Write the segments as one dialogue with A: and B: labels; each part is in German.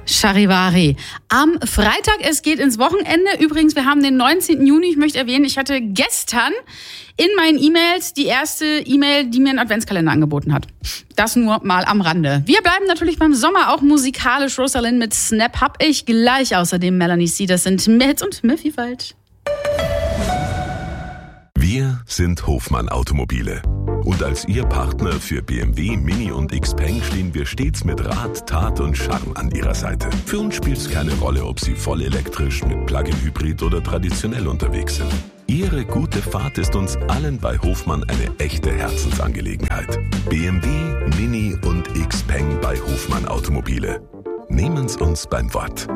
A: Charivari. Am Freitag, es geht ins Wochenende. Übrigens, wir haben den 19. Juni. Ich möchte erwähnen, ich hatte gestern in meinen E-Mails die erste E-Mail, die mir einen Adventskalender angeboten hat. Das nur mal am Rande. Wir bleiben natürlich beim Sommer, auch musikalisch. Rosalind mit Snap hab ich gleich. Außerdem Melanie C. Das sind mehr Hits und mehr Vielfalt.
B: Wir sind Hofmann Automobile. Und als Ihr Partner für BMW, Mini und Xpeng stehen wir stets mit Rat, Tat und Charme an Ihrer Seite. Für uns spielt es keine Rolle, ob Sie voll elektrisch, mit Plug-in-Hybrid oder traditionell unterwegs sind. Ihre gute Fahrt ist uns allen bei Hofmann eine echte Herzensangelegenheit. BMW, Mini und Xpeng bei Hofmann Automobile. Nehmen's uns beim Wort.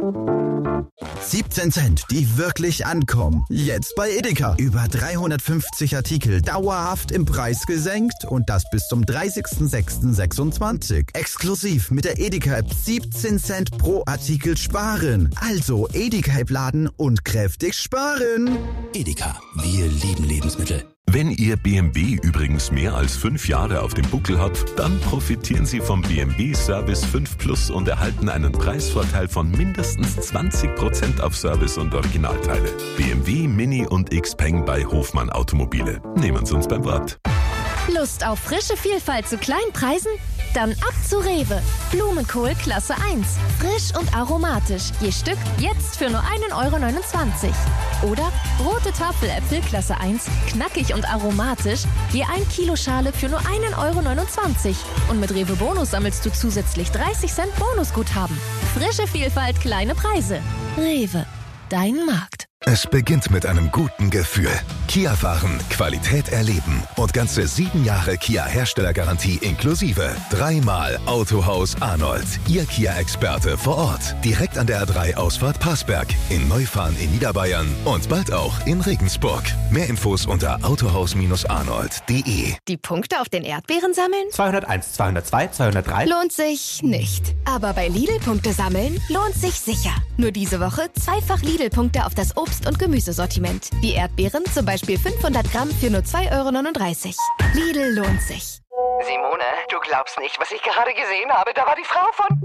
C: 17 Cent, die wirklich ankommen. Jetzt bei Edeka. Über 350 Artikel dauerhaft im Preis gesenkt und das bis zum 30.06.26. Exklusiv mit der Edeka-App 17 Cent pro Artikel sparen. Also Edeka-App laden und kräftig sparen.
D: Edeka, wir lieben Lebensmittel.
B: Wenn Ihr BMW übrigens mehr als 5 Jahre auf dem Buckel hat, dann profitieren Sie vom BMW Service 5 Plus und erhalten einen Preisvorteil von mindestens 20% auf Service und Originalteile. BMW, Mini und Xpeng bei Hofmann Automobile. Nehmen Sie uns beim Wort.
E: Lust auf frische Vielfalt zu kleinen Preisen? Dann ab zu Rewe. Blumenkohl Klasse 1. Frisch und aromatisch. Je Stück jetzt für nur 1,29 €. Oder rote Tafeläpfel Klasse 1. Knackig und aromatisch. Je 1 Kilo Schale für nur 1,29 €. Und mit Rewe Bonus sammelst du zusätzlich 30 Cent Bonusguthaben. Frische Vielfalt, kleine Preise. Rewe. Dein Markt.
F: Es beginnt mit einem guten Gefühl. Kia fahren, Qualität erleben und ganze 7 Jahre Kia-Herstellergarantie inklusive. 3-mal Autohaus Arnold. Ihr Kia-Experte vor Ort. Direkt an der A3-Ausfahrt Passberg. In Neufahren in Niederbayern und bald auch in Regensburg. Mehr Infos unter autohaus-arnold.de.
E: Die Punkte auf den Erdbeeren sammeln?
G: 201, 202, 203.
E: Lohnt sich nicht. Aber bei Lidl-Punkte sammeln lohnt sich sicher. Nur diese Woche zweifach Lidl-Punkte auf das Obst- und Gemüsesortiment. Die Erdbeeren, zum Beispiel 500 Gramm für nur 2,39 €. Lidl lohnt sich.
H: Simone, du glaubst nicht, was ich gerade gesehen habe. Da war die Frau von...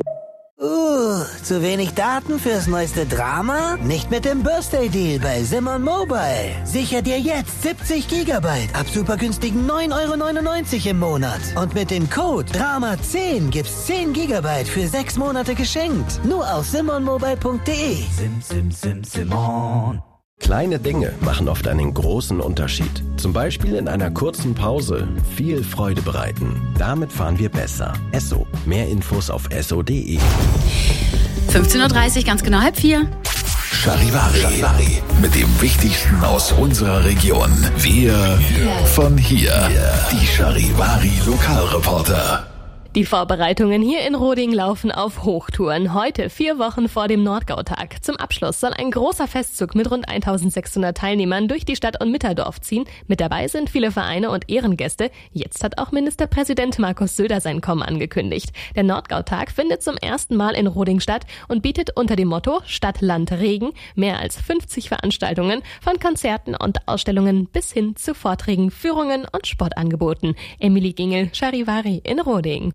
I: Zu wenig Daten fürs neueste Drama? Nicht mit dem Birthday-Deal bei Simon Mobile. Sicher dir jetzt 70 GB ab super günstigen 9,99 € im Monat. Und mit dem Code DRAMA10 gibt's 10 GB für 6 Monate geschenkt. Nur auf simonmobile.de.
G: Simon.
J: Kleine Dinge machen oft einen großen Unterschied. Zum Beispiel in einer kurzen Pause viel Freude bereiten. Damit fahren wir besser. Esso. Mehr Infos auf esso.de.
A: 15:30 Uhr, ganz genau 3:30.
F: Charivari. Mit dem Wichtigsten aus unserer Region. Wir von hier. Die Charivari Lokalreporter.
K: Die Vorbereitungen hier in Roding laufen auf Hochtouren. Heute, 4 Wochen vor dem Nordgautag. Zum Abschluss soll ein großer Festzug mit rund 1600 Teilnehmern durch die Stadt und Mitterdorf ziehen. Mit dabei sind viele Vereine und Ehrengäste. Jetzt hat auch Ministerpräsident Markus Söder sein Kommen angekündigt. Der Nordgautag findet zum ersten Mal in Roding statt und bietet unter dem Motto Stadt, Land, Regen mehr als 50 Veranstaltungen, von Konzerten und Ausstellungen bis hin zu Vorträgen, Führungen und Sportangeboten. Emily Gingel, Charivari in Roding.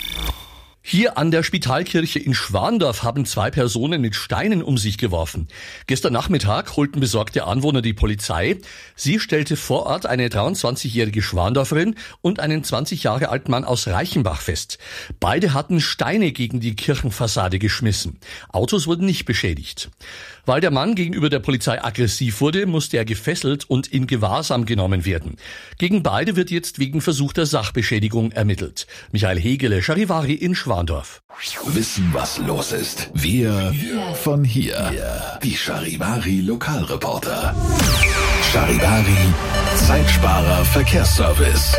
L: Hier an der Spitalkirche in Schwandorf haben 2 Personen mit Steinen um sich geworfen. Gestern Nachmittag holten besorgte Anwohner die Polizei. Sie stellte vor Ort eine 23-jährige Schwandorferin und einen 20 Jahre alten Mann aus Reichenbach fest. Beide hatten Steine gegen die Kirchenfassade geschmissen. Autos wurden nicht beschädigt. Weil der Mann gegenüber der Polizei aggressiv wurde, musste er gefesselt und in Gewahrsam genommen werden. Gegen beide wird jetzt wegen versuchter Sachbeschädigung ermittelt. Michael Hegele, Charivari in Schwandorf.
F: Wissen, was los ist. Wir von hier. Die Charivari Lokalreporter. Charivari Zeitsparer Verkehrsservice.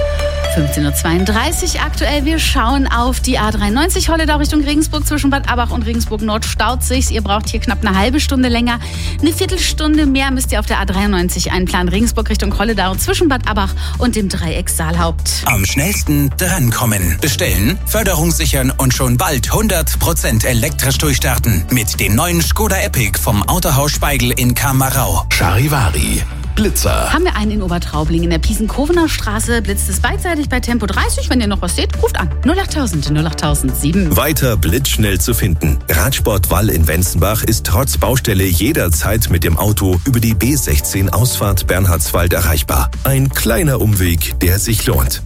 A: 15:32 Uhr aktuell. Wir schauen auf die A93 Holledau Richtung Regensburg. Zwischen Bad Abach und Regensburg Nord staut sich's. Ihr braucht hier knapp eine halbe Stunde länger. Eine Viertelstunde mehr müsst ihr auf der A93 einplanen. Regensburg Richtung Holledau zwischen Bad Abach und dem Dreieck Saalhaupt.
D: Am schnellsten drankommen. Bestellen, Förderung sichern und schon bald 100% elektrisch durchstarten. Mit dem neuen Skoda Epic vom Autohaus Speigl in Kamarau.
F: Charivari.
B: Blitzer.
A: Haben wir einen in Obertraubling in der Piesenkovener Straße, blitzt es beidseitig bei Tempo 30. Wenn ihr noch was seht, ruft an. 08000 08007.
M: Weiter blitzschnell zu finden. Radsport Wall in Wenzenbach ist trotz Baustelle jederzeit mit dem Auto über die B16 Ausfahrt Bernhardswald erreichbar. Ein kleiner Umweg, der sich lohnt.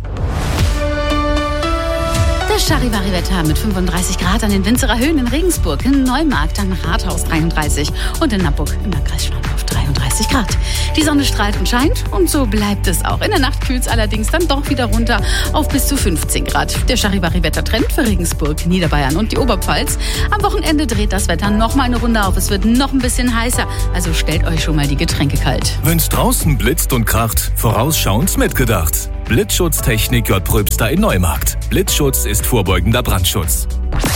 A: Das Charivari-Wetter mit 35 Grad an den Winzerer Höhen in Regensburg, in Neumarkt am Rathaus 33 und in Nappburg im Landkreis Schwandorf 33 Grad. Die Sonne strahlt und scheint und so bleibt es auch. In der Nacht kühlt es allerdings dann doch wieder runter auf bis zu 15 Grad. Der Charivari-Wettertrend für Regensburg, Niederbayern und die Oberpfalz. Am Wochenende dreht das Wetter noch mal eine Runde auf. Es wird noch ein bisschen heißer, also stellt euch schon mal die Getränke kalt.
N: Wenn's draußen blitzt und kracht, vorausschauend mitgedacht. Blitzschutztechnik J. Pröbster in Neumarkt. Blitzschutz ist vorbeugender Brandschutz.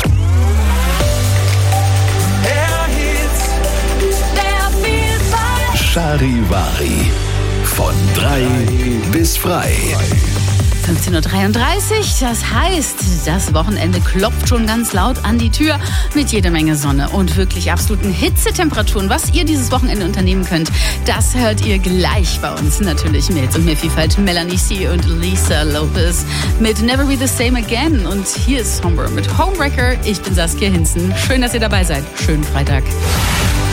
B: Charivari. Von 3 bis frei.
A: 15.33 Uhr, das heißt, das Wochenende klopft schon ganz laut an die Tür mit jeder Menge Sonne und wirklich absoluten Hitzetemperaturen. Was ihr dieses Wochenende unternehmen könnt, das hört ihr gleich bei uns. Natürlich mit und mehr Vielfalt. Melanie C. und Lisa Lopez mit Never Be the Same Again. Und hier ist Somber mit Homewrecker. Ich bin Saskia Hinzen. Schön, dass ihr dabei seid. Schönen Freitag.